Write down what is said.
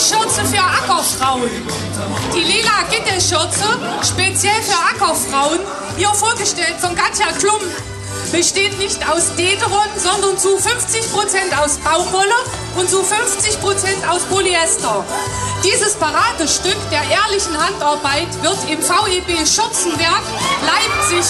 Schürze für Ackerfrauen. Die lila Gittelschürze, speziell für Ackerfrauen, hier vorgestellt von Katja Klum, besteht nicht aus Dederon, sondern zu 50% aus Baumwolle und zu 50% aus Polyester. Dieses Paradestück der ehrlichen Handarbeit wird im VEB Schürzenwerk Leipzig